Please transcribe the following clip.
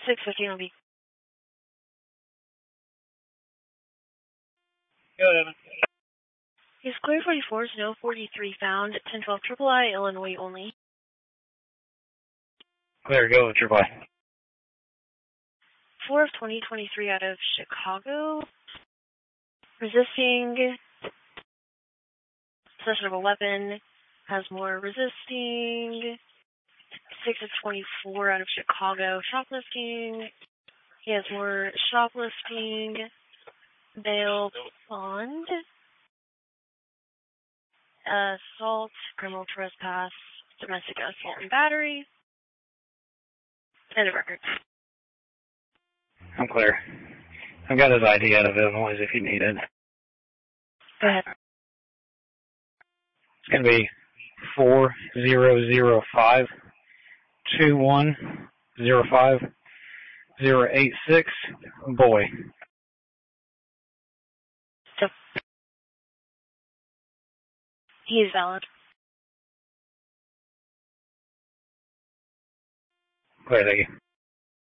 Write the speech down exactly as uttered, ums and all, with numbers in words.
six fifteen will be. Go ahead. He's clear forty-four, no forty-three found, ten twelve Triple I, Illinois only. Clear, go with Triple I. four of twenty twenty-three out of Chicago. Resisting. Possession of a weapon. Has more resisting. six of twenty-four out of Chicago. Shoplifting. He has more shoplifting. Bail bond. Assault. Criminal trespass. Domestic assault and battery. End of record. I'm clear. I've got his I D out of Illinois if you need it. Go ahead. It's going to be four zero zero five two one zero five zero eight six. Boy. So, he is valid. Clear, thank you.